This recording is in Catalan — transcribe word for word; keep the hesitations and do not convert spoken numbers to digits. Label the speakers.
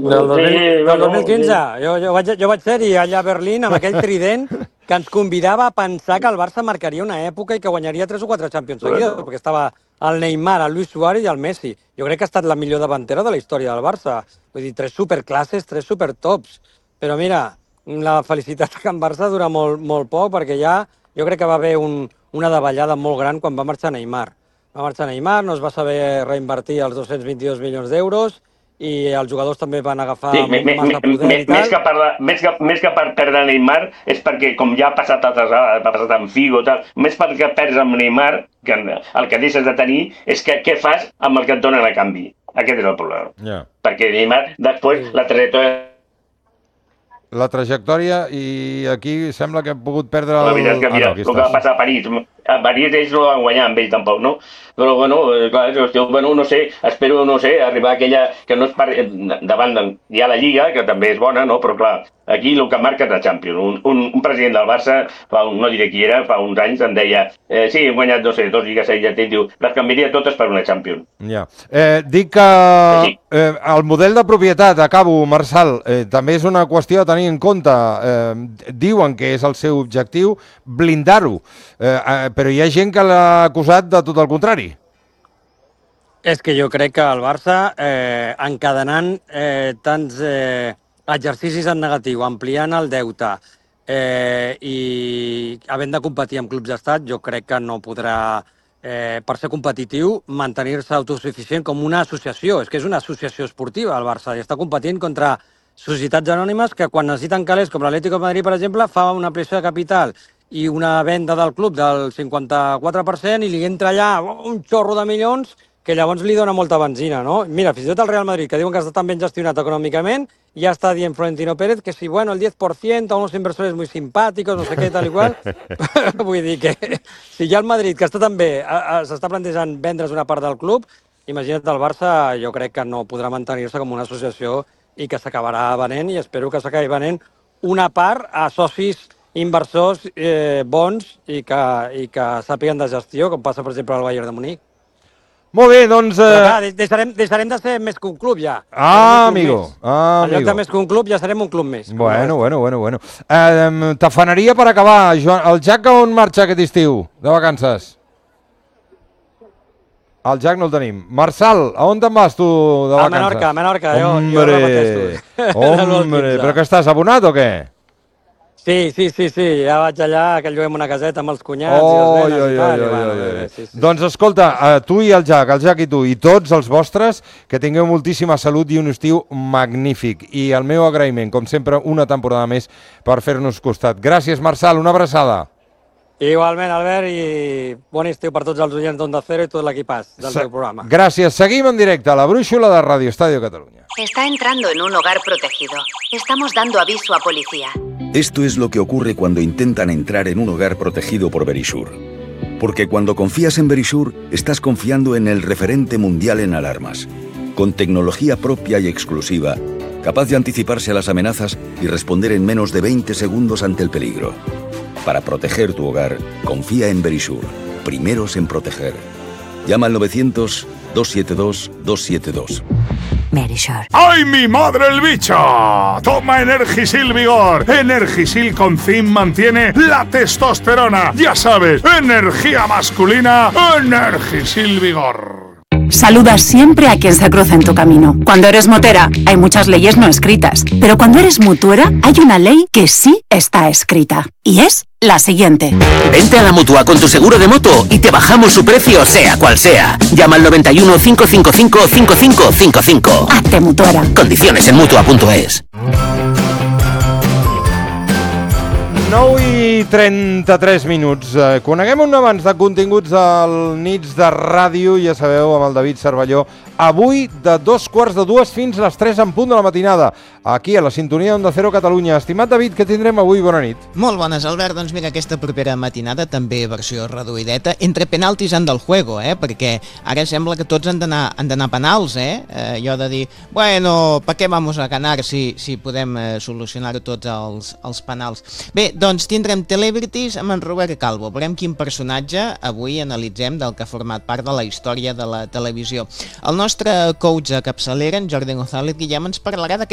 Speaker 1: Del, dos mil, del dos mil quinze. Jo, jo, vaig, jo vaig ser-hi allà a Berlín amb aquell trident que ens convidava a pensar que el Barça marcaria una època i que guanyaria tres o quatre Champions seguides, perquè estava el Neymar, el Luis Suárez i el Messi. Jo crec que ha estat la millor davantera de la història del Barça. Vull dir, tres superclasses, tres supertops. Però mira, la felicitat que en Barça dura molt, molt poc, perquè ja jo crec que va haver un, una davallada molt gran quan va marxar Neymar. Va marxar Neymar, no es va saber reinvertir els dos-cents vint-i-dos milions d'euros, i els jugadors també van agafar
Speaker 2: sí,
Speaker 1: me, massa poder me, i tal.
Speaker 2: Més que, per la, més, que, més que per perdre Neymar és perquè, com ja ha passat altres vegades, ha passat amb Figo, tal, més perquè perds amb Neymar, que el que deixes de tenir és que què fas amb el que et donen a canvi. Aquest és el problema.
Speaker 3: Yeah.
Speaker 2: Perquè Neymar, després, sí. la trajectòria...
Speaker 3: La trajectòria, i aquí sembla que hem pogut perdre...
Speaker 2: El... La veritat és que, mira, ah, no, el que va passar a París, a París ells no van guanyar amb ell tampoc, no? Però, bueno, clar, jo, bueno, no sé, espero, no sé, arribar a aquella... que no es parli... davant de... Hi ha la Lliga, que també és bona, no? Però, clar, aquí el que marca és la Champions. Un, un, un president del Barça, fa un, no diré qui era, fa uns anys, em deia eh, sí, he guanyat, no sé, dos lligues seguides, i diu, les canviaria totes per una Champions.
Speaker 3: Ja. Eh, dic que
Speaker 2: sí.
Speaker 3: eh, el model de propietat, acabo, Marçal, eh, també és una qüestió a tenir en compte. Eh, diuen que és el seu objectiu blindar-ho, eh, eh, però hi ha gent que l'ha acusat de tot el contrari.
Speaker 1: És que jo crec que el Barça, eh, encadenant eh, tants eh, exercicis en negatiu, ampliant el deute eh, i havent de competir amb clubs d'estat, jo crec que no podrà, eh, per ser competitiu, mantenir-se autosuficient com una associació. És que és una associació esportiva, el Barça, i està competint contra societats anònimes que quan necessiten calés, com l'Atlético de Madrid, per exemple, fa una ampliació de capital i una venda del club del cinquanta-quatre per cent i li entra allà un xorro de milions que llavors li dona molta benzina, no? Mira, fins i tot el Real Madrid, que diuen que està tan ben gestionat econòmicament, ja està dient Florentino Pérez que si, bueno, el diez por ciento a unos inversores muy simpáticos, no sé què, tal i qual. Vull dir que si ja el Madrid, que està tan bé, s'està plantejant vendre's una part del club, imagina't el Barça, jo crec que no podrà mantenir-se com una associació i que s'acabarà venent, i espero que s'acabi venent una part a socis inversors eh, bons i que, i que sàpiguen de gestió, com passa, per exemple, al Bayern de Munic.
Speaker 3: Molt bé, doncs...
Speaker 1: Però, clar, deixarem, deixarem de ser més que un club, ja.
Speaker 3: Ah, amigo. Ah,
Speaker 1: en lloc de més que un club, ja serem un club més.
Speaker 3: Bueno, bueno, bueno, bueno. Eh, Tafaneria per acabar. Joan, el Jack on marxa aquest estiu, de vacances? El Jack no el tenim. Marçal, a on te'n vas tu de vacances?
Speaker 1: A Menorca, a Menorca.
Speaker 3: Hombre,
Speaker 1: jo, jo repeteixo.
Speaker 3: Hombre, però que estàs abonat o què?
Speaker 1: Sí, sí, sí, sí, ja vaig allà, que lloguem una caseta amb els cunyats
Speaker 3: oh,
Speaker 1: i les nenes
Speaker 3: oi,
Speaker 1: i tal.
Speaker 3: Oi,
Speaker 1: i bueno,
Speaker 3: oi, oi.
Speaker 1: Sí, sí.
Speaker 3: Doncs escolta, tu i el Jack, el Jack i tu, i tots els vostres, que tingueu moltíssima salut i un estiu magnífic. I el meu agraïment, com sempre, una temporada més per fer-nos costat. Gràcies, Marçal, una abraçada.
Speaker 1: Igualment, Albert, i bon estiu per tots els oients d'Onda Cero i tot l'equipàs del
Speaker 3: Se-
Speaker 1: teu programa.
Speaker 3: Gràcies. Seguim en directe a la brúixola de Radio Estadio Catalunya.
Speaker 4: Está entrando en un hogar protegido. Estamos dando aviso a policía.
Speaker 5: Esto es lo que ocurre cuando intentan entrar en un hogar protegido por Verisure. Porque cuando confías en Verisure, estás confiando en el referente mundial en alarmas. Con tecnología propia y exclusiva, capaz de anticiparse a las amenazas y responder en menos de veinte segundos ante el peligro. Para proteger tu hogar, confía en Verisure. Primeros en proteger. Llama al novecientos, dos siete dos, dos siete dos.
Speaker 4: Verisure.
Speaker 6: ¡Ay, mi madre el bicho! Toma Energisil Vigor. Energisil con zinc mantiene la testosterona. Ya sabes, energía masculina, Energisil Vigor.
Speaker 7: Saluda siempre a quien se cruza en tu camino. Cuando eres motera, hay muchas leyes no escritas. Pero cuando eres mutuera, hay una ley que sí está escrita. Y es la siguiente.
Speaker 8: Vente a la Mutua con tu seguro de moto y te bajamos su precio, sea cual sea. Llama al noventa y uno, cinco cinco cinco, cinco cinco cinco cinco.
Speaker 7: Hazte mutuera.
Speaker 8: Condiciones en mutua punto es.
Speaker 3: nou i trenta-tres minuts. Eh, coneguem un abans de continguts al Nits de Ràdio, ja sabeu, amb el David Cervelló. Avui, de dos quarts de dues fins les tres en punt de la matinada, aquí a la sintonia d'Onda Cero Catalunya. Estimat David, què tindrem avui? Bona nit.
Speaker 9: Molt bones, Albert. Doncs mira, aquesta propera matinada, també versió reduïdeta, entre penaltis en del juego, eh? Perquè ara sembla que tots han d'anar han d'anar penals, eh? eh? Allò de dir, bueno, ¿pa qué vamos a ganar si, si podem eh, solucionar-ho tots els, els penals? Bé, doncs tindrem Celebrities amb en Robert Calvo. Veurem quin personatge avui analitzem del que ha format part de la història de la televisió. El nostre coach a capçalera, en Jordi González Guillem, ens parlarà d'aquest